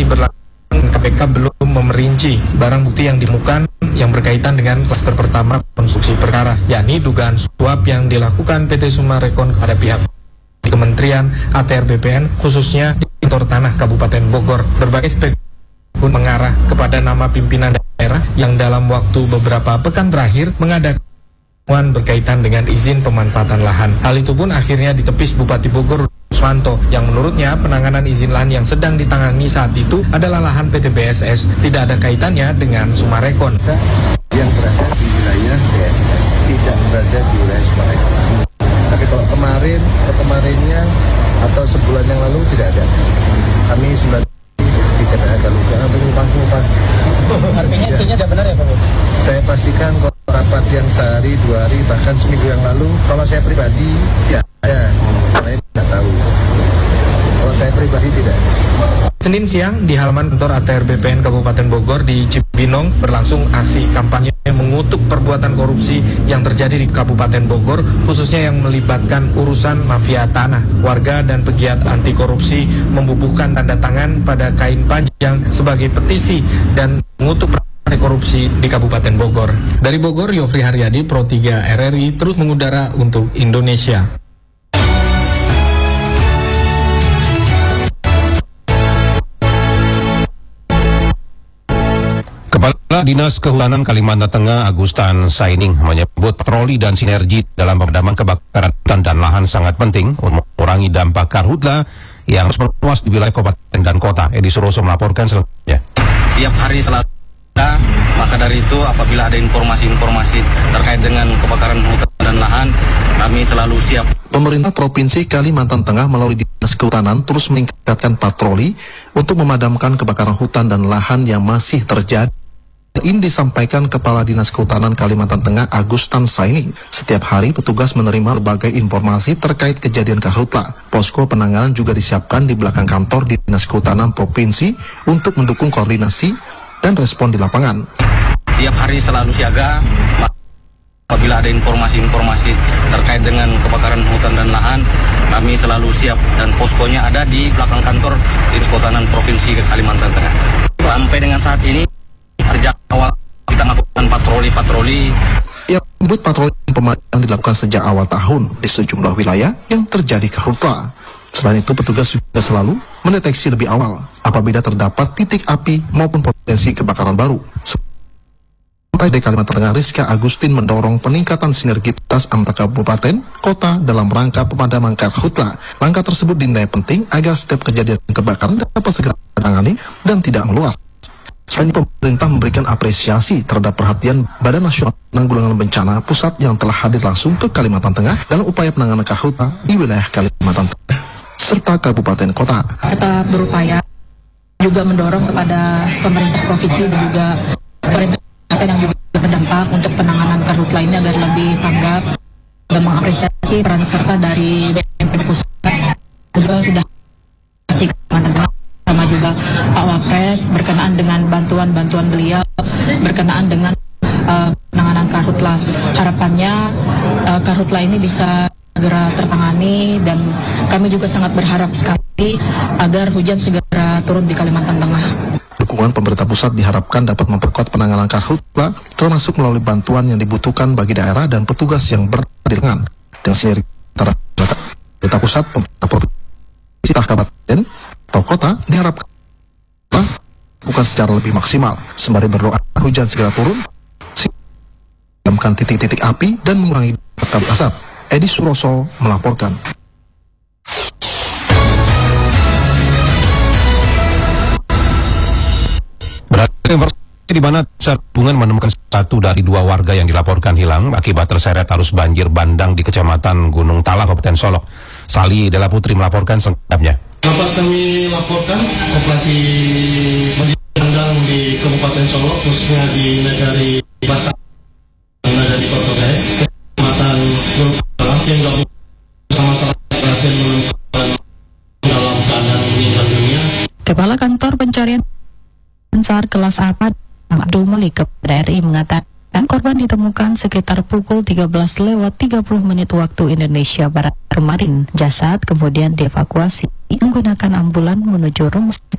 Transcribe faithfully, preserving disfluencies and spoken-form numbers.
masih berlangsung. K P K belum memerinci barang bukti yang ditemukan yang berkaitan dengan klaster pertama konstruksi perkara, yakni dugaan suap yang dilakukan P T Sumarekon kepada pihak di Kementerian A T R B P N, khususnya di kantor tanah Kabupaten Bogor. Berbagai spekulasi pun mengarah kepada nama pimpinan daerah yang dalam waktu beberapa pekan terakhir mengadakan berkaitan dengan izin pemanfaatan lahan. Hal itu pun akhirnya ditepis Bupati Bogor Ruswanto, yang menurutnya penanganan izin lahan yang sedang ditangani saat itu adalah lahan P T B S S, tidak ada kaitannya dengan Sumarekon. Yang berada di wilayah B S S tidak berada di wilayah Sumarekon. Tapi kalau kemarin, atau kemarinnya atau sebulan yang lalu tidak ada. Kami sembilan tidak ada luka, penyumpang-penyumpang. Artinya istrinya tidak benar ya Pak? Saya pastikan kalau rapat yang sehari, dua hari, bahkan seminggu yang lalu, kalau saya pribadi, ya, ya saya tidak tahu. Kalau saya pribadi tidak. Senin siang di halaman kantor A T R B P N Kabupaten Bogor di Cibinong berlangsung aksi kampanye mengutuk perbuatan korupsi yang terjadi di Kabupaten Bogor, khususnya yang melibatkan urusan mafia tanah. Warga dan pegiat anti korupsi membubuhkan tanda tangan pada kain panjang sebagai petisi dan mengutuk korupsi di Kabupaten Bogor. Dari Bogor, Yofri Haryadi, Pro tiga R R I terus mengudara untuk Indonesia. Kepala Dinas Kehutanan Kalimantan Tengah Agustan Saining menyebut patroli dan sinergi dalam pemadaman kebakaran hutan dan lahan sangat penting untuk mengurangi dampak karhutla yang terus meluas di wilayah kabupaten dan kota. Edi Suroso melaporkan selengkapnya. Tiap hari selalu ada, maka dari itu apabila ada informasi-informasi terkait dengan kebakaran hutan dan lahan, kami selalu siap. Pemerintah Provinsi Kalimantan Tengah melalui Dinas Kehutanan terus meningkatkan patroli untuk memadamkan kebakaran hutan dan lahan yang masih terjadi. Ini disampaikan Kepala Dinas Kehutanan Kalimantan Tengah Agustan Saining. Setiap hari petugas menerima berbagai informasi terkait kejadian karhutla. Posko penanganan juga disiapkan di belakang kantor Dinas Kehutanan Provinsi untuk mendukung koordinasi dan respon di lapangan. Tiap hari selalu siaga apabila ada informasi-informasi terkait dengan kebakaran hutan dan lahan, kami selalu siap dan poskonya ada di belakang kantor Dinas Kehutanan Provinsi Kalimantan Tengah. Sampai dengan saat ini sejak awal kita melakukan patroli-patroli. Ia menyebut patroli pemadaman dilakukan sejak awal tahun di sejumlah wilayah yang terjadi karhutla. Selain itu, petugas juga selalu mendeteksi lebih awal apabila terdapat titik api maupun potensi kebakaran baru. Sampai di Kalimantan Tengah, Rizka Agustin mendorong peningkatan sinergitas antar kabupaten, kota dalam rangka pemadaman karhutla. Langkah tersebut dinilai penting agar setiap kejadian kebakaran dapat segera ditangani dan tidak meluas. Selain itu, pemerintah memberikan apresiasi terhadap perhatian Badan Nasional Penanggulangan Bencana Pusat yang telah hadir langsung ke Kalimantan Tengah dalam upaya penanganan karhutla di wilayah Kalimantan Tengah serta kabupaten kota. Tetap berupaya juga mendorong kepada pemerintah provinsi dan juga pemerintah yang juga berdampak untuk penanganan karhutla ini agar lebih tanggap dan mengapresiasi peran serta dari B N P B Pusat juga sudah Kalimantan Tengah sama juga Pak Wapres berkenaan dengan bantuan-bantuan beliau berkenaan dengan uh, penanganan karhutla. Harapannya uh, karhutla ini bisa segera tertangani dan kami juga sangat berharap sekali agar hujan segera turun di Kalimantan Tengah. Dukungan pemerintah pusat diharapkan dapat memperkuat penanganan karhutla, termasuk melalui bantuan yang dibutuhkan bagi daerah dan petugas yang berada di lengan. Dengan sinergi antara pemerintah pusat, pemerintah provinsi, kabupaten atau kota diharapkan bukan secara lebih maksimal sembari berdoa hujan segera turun, padamkan titik-titik api dan mengurangi kabut asap. Edi Suroso melaporkan. Berada di mana Sarpungan menemukan satu dari dua warga yang dilaporkan hilang akibat terseret arus banjir bandang di Kecamatan Gunung Tala, Kabupaten Solok. Sali Dela Putri melaporkan selengkapnya. Dapat kami laporkan operasi banjir bandang di Kabupaten Solok, khususnya di Negari Batak, Negari Kotogai, Kecamatan Gunung Tala, yang gabung bersama masyarakat berhasil menemukan dalam keadaan meninggal dunia. Kepala Kantor Pencarian SAR kelas A Abdul Malik kepada R I mengatakan korban ditemukan sekitar pukul tiga belas lewat tiga puluh menit waktu Indonesia Barat kemarin. Jasad kemudian dievakuasi menggunakan ambulan menuju rumah